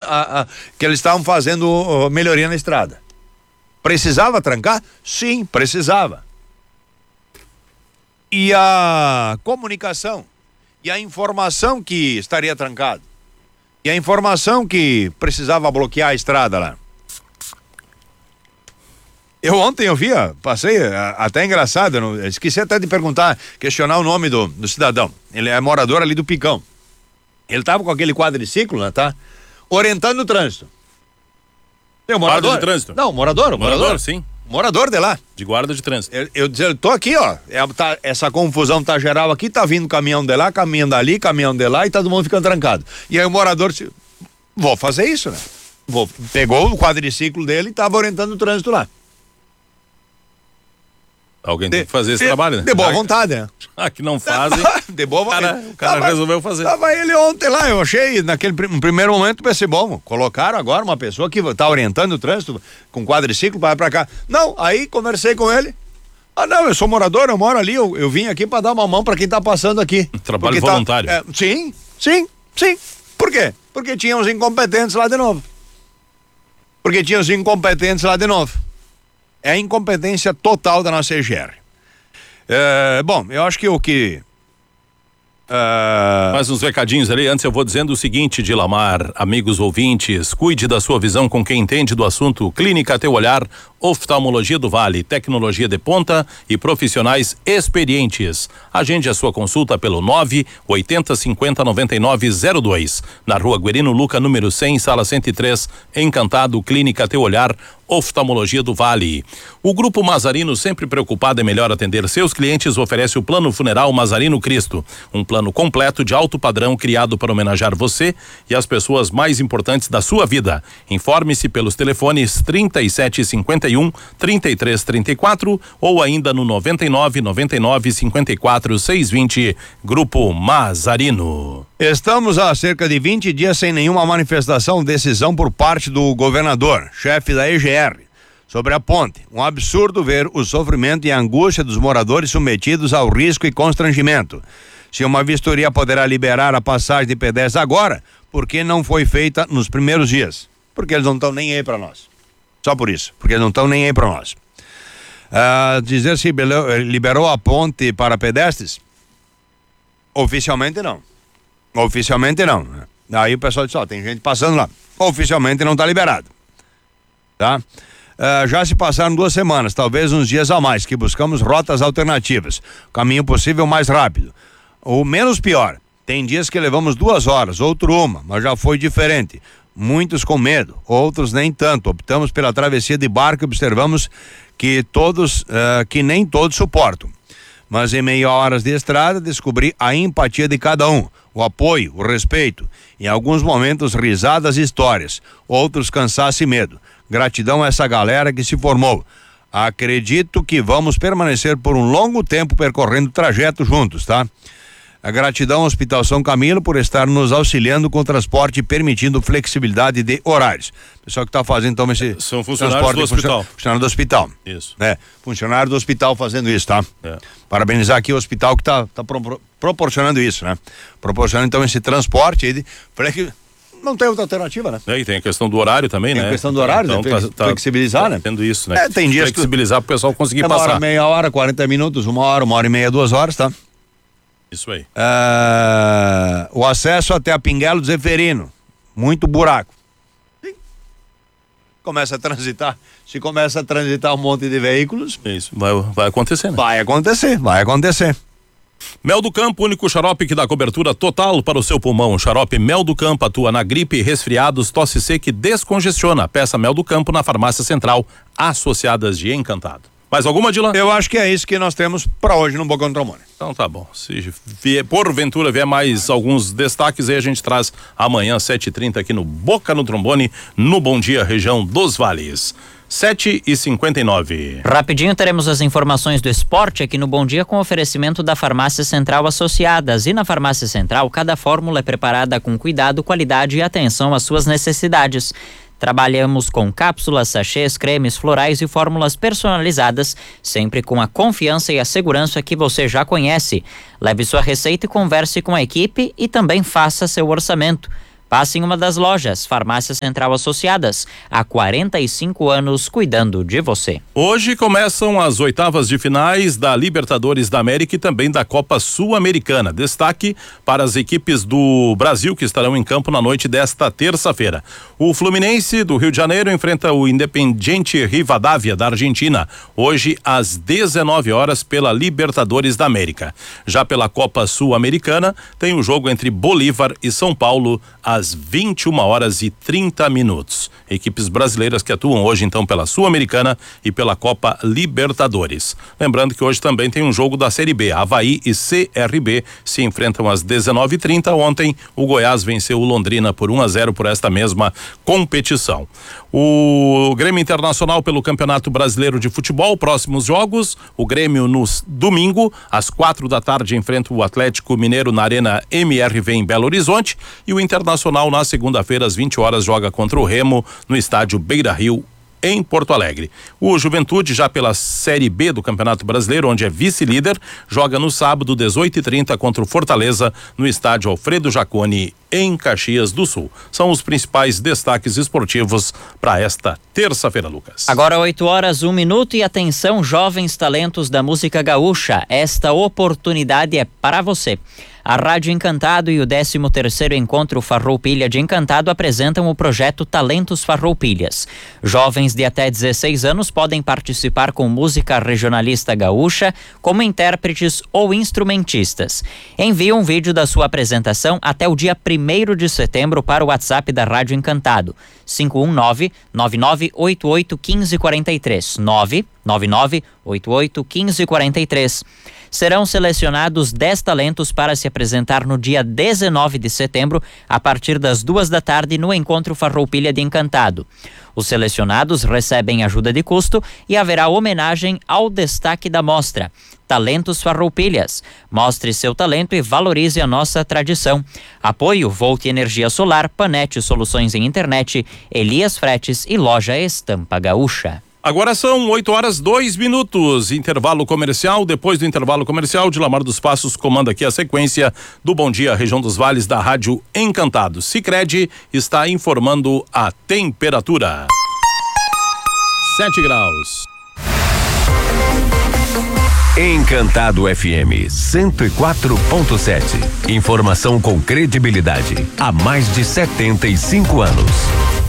que eles estavam fazendo melhoria na estrada. Precisava trancar? Sim, precisava. E a comunicação, e a informação que estaria trancado, e a informação que precisava bloquear a estrada lá. Ontem eu vi, passei, até engraçado, esqueci até de questionar o nome do cidadão. Ele é morador ali do Picão. Ele tava com aquele quadriciclo, né, tá? Orientando o trânsito. Tem um morador? Guarda de trânsito? Não, morador, sim. Morador de lá. De guarda de trânsito. Eu tô aqui, ó. Essa confusão tá geral aqui, tá vindo caminhão de lá, caminhão dali, caminhão de lá e todo mundo ficando trancado. E aí o morador disse, vou fazer isso, né? Pegou o quadriciclo dele e tava orientando o trânsito lá. Alguém tem que fazer esse trabalho, né? De boa vontade, né? Que não fazem. De boa vontade. O cara resolveu fazer. Tava ele ontem lá, eu achei, no primeiro momento, pensei, bom, colocaram agora uma pessoa que tá orientando o trânsito com quadriciclo para pra cá. Não, aí conversei com ele. Não, eu sou morador, eu moro ali, eu vim aqui para dar uma mão para quem tá passando aqui. Trabalho voluntário. Sim. Por quê? Porque tinha uns incompetentes lá de novo. É a incompetência total da nossa EGR. Bom, eu acho que o que... Mais uns recadinhos ali. Antes eu vou dizendo o seguinte, Dilamar, amigos ouvintes, cuide da sua visão com quem entende do assunto. Clínica Teu Olhar, Oftalmologia do Vale, tecnologia de ponta e profissionais experientes. Agende a sua consulta pelo 980509902. Na Rua Guerino Luca, número 100, sala 103, Encantado, Clínica Teu Olhar, Oftalmologia do Vale. O Grupo Mazarino, sempre preocupado em melhor atender seus clientes, oferece o Plano Funeral Mazarino Cristo. Um plano completo de alto padrão criado para homenagear você e as pessoas mais importantes da sua vida. Informe-se pelos telefones 3751-3334 ou ainda no 99-99-54-620. Grupo Mazarino. Estamos há cerca de 20 dias sem nenhuma manifestação ou decisão por parte do governador, chefe da EGR, sobre a ponte. Um absurdo ver o sofrimento e a angústia dos moradores submetidos ao risco e constrangimento. Se uma vistoria poderá liberar a passagem de pedestres agora, por que não foi feita nos primeiros dias? Porque eles não estão nem aí para nós. Só por isso, porque eles não estão nem aí para nós. Dizer se liberou a ponte para pedestres? Oficialmente não. Aí o pessoal diz, tem gente passando lá. Oficialmente não está liberado. Tá? Já se passaram 2 semanas, talvez uns dias a mais, que buscamos rotas alternativas. Caminho possível mais rápido. Ou menos pior. Tem dias que levamos 2 horas, outro 1, mas já foi diferente. Muitos com medo, outros nem tanto. Optamos pela travessia de barco e observamos que nem todos suportam. Mas em meio a horas de estrada, descobri a empatia de cada um, o apoio, o respeito, em alguns momentos risadas e histórias, outros cansaço e medo. Gratidão a essa galera que se formou. Acredito que vamos permanecer por um longo tempo percorrendo o trajeto juntos, tá? A gratidão ao Hospital São Camilo por estar nos auxiliando com o transporte e permitindo flexibilidade de horários. Pessoal que está fazendo então esse são funcionários do hospital. Funcionário do hospital. Isso. Funcionário do hospital fazendo isso, tá? Parabenizar aqui o hospital que tá proporcionando isso, né? Proporcionando então esse transporte aí não tem outra alternativa, né? E tem a questão do horário também, né? Tem a questão do horário, então, flexibilizar, né? Tendo isso, né? Tem dias flexibilizar para o pessoal conseguir passar. Uma hora, meia hora, 40 minutos, 1 hora, 1h30, 2 horas, tá? Isso aí. O acesso até a Pinguelo do Zeferino, muito buraco. Sim. Começa a transitar, se começa a transitar um monte de veículos. Isso, vai acontecer, né? Vai acontecer. Mel do Campo, único xarope que dá cobertura total para o seu pulmão. Xarope Mel do Campo atua na gripe, resfriados, tosse seca e descongestiona. Peça Mel do Campo na Farmácia Central, Associadas de Encantado. Mais alguma, Dilan? Eu acho que é isso que nós temos para hoje no Boca no Trombone. Então tá bom. Se porventura vier mais alguns destaques, aí a gente traz amanhã, 7h30, aqui no Boca no Trombone, no Bom Dia, região dos Vales. 7h59. Rapidinho teremos as informações do esporte aqui no Bom Dia com oferecimento da Farmácia Central Associadas. E na Farmácia Central, cada fórmula é preparada com cuidado, qualidade e atenção às suas necessidades. Trabalhamos com cápsulas, sachês, cremes, florais e fórmulas personalizadas, sempre com a confiança e a segurança que você já conhece. Leve sua receita e converse com a equipe e também faça seu orçamento. Passe em uma das lojas, Farmácia Central Associadas, há 45 anos cuidando de você. Hoje começam as oitavas de finais da Libertadores da América e também da Copa Sul-Americana. Destaque para as equipes do Brasil que estarão em campo na noite desta terça-feira. O Fluminense do Rio de Janeiro enfrenta o Independiente Rivadavia da Argentina, hoje às 19 horas pela Libertadores da América. Já pela Copa Sul-Americana, tem o jogo entre Bolívar e São Paulo às 21h30. Equipes brasileiras que atuam hoje então pela Sul-Americana e pela Copa Libertadores. Lembrando que hoje também tem um jogo da Série B. Avaí e CRB se enfrentam às 19h30. Ontem o Goiás venceu o Londrina por 1-0 por esta mesma competição. O Grêmio Internacional pelo Campeonato Brasileiro de Futebol, próximos jogos, o Grêmio no domingo às 4h enfrenta o Atlético Mineiro na Arena MRV em Belo Horizonte, e o Internacional na segunda-feira às 20 horas joga contra o Remo no estádio Beira-Rio em Porto Alegre. O Juventude, já pela Série B do Campeonato Brasileiro, onde é vice-líder, joga no sábado 18h30 contra o Fortaleza no estádio Alfredo Jaconi em Caxias do Sul. São os principais destaques esportivos para esta terça-feira, Lucas. Agora 8h01 e atenção, jovens talentos da música gaúcha, esta oportunidade é para você. A Rádio Encantado e o 13º Encontro Farroupilha de Encantado apresentam o projeto Talentos Farroupilhas. Jovens de até 16 anos podem participar com música regionalista gaúcha como intérpretes ou instrumentistas. Envie um vídeo da sua apresentação até o dia 1º de setembro para o WhatsApp da Rádio Encantado, 519-9988-1543, 99988-1543. Serão selecionados 10 talentos para se apresentar no dia 19 de setembro, a partir das 14h no Encontro Farroupilha de Encantado. Os selecionados recebem ajuda de custo e haverá homenagem ao destaque da mostra. Talentos Farroupilhas. Mostre seu talento e valorize a nossa tradição. Apoio Volt Energia Solar, Panete Soluções em Internet, Elias Fretes e Loja Estampa Gaúcha. Agora são 8h02. Intervalo comercial. Depois do intervalo comercial, Dilamar dos Passos comanda aqui a sequência do Bom Dia Região dos Vales da Rádio Encantado. Sicredi está informando a temperatura. 7 graus. Encantado FM 104.7. Informação com credibilidade há mais de 75 anos.